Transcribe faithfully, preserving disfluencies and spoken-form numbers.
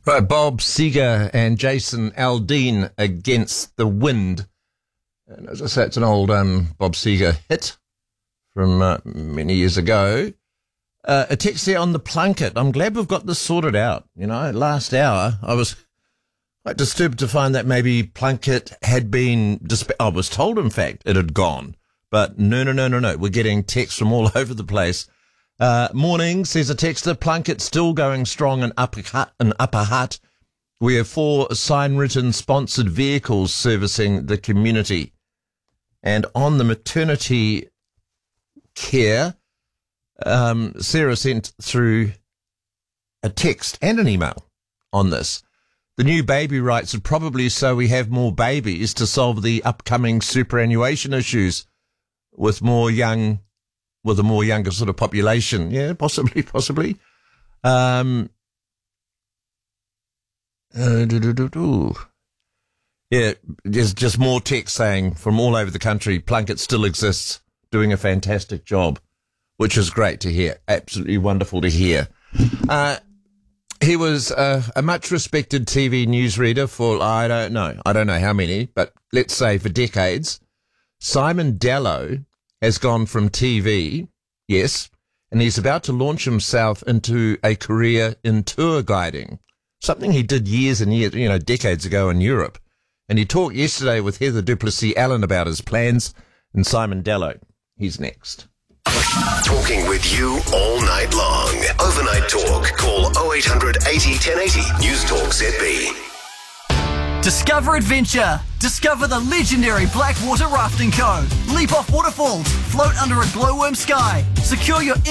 Right, Bob Seger and Jason Aldean, Against the Wind. And as I say, it's an old um, Bob Seger hit from uh, many years ago. Uh, a text there on the Plunket. I'm glad we've got this sorted out. You know, last hour, I was quite disturbed to find that maybe Plunket had been, disp- I was told, in fact, it had gone. But no, no, no, no, no. We're getting texts from all over the place. Uh, morning, says a texter, Plunket still going strong in Upper Hutt. In Upper Hutt. We have four sign-written sponsored vehicles servicing the community. And on the maternity care, um, Sarah sent through a text and an email on this. The new baby rights are probably so we have more babies to solve the upcoming superannuation issues with more young with a more younger sort of population. Yeah, possibly, possibly. Um, uh, doo, doo, doo, doo. Yeah, there's just more text saying from all over the country, Plunket still exists, doing a fantastic job, which is great to hear. Absolutely wonderful to hear. Uh, he was uh, a much respected T V newsreader for, I don't know, I don't know how many, but let's say for decades. Simon Dallow has gone from T V, yes, and he's about to launch himself into a career in tour guiding, something he did years and years, you know, decades ago in Europe. And he talked yesterday with Heather Duplessis-Allen about his plans, and Simon Dallow, he's next. Talking with you all night long. Overnight Talk. Call oh eight hundred eighty ten eighty. News Talk Z B. Discover adventure. Discover the legendary Blackwater Rafting Co. Leap off waterfalls. Float under a glowworm sky. Secure your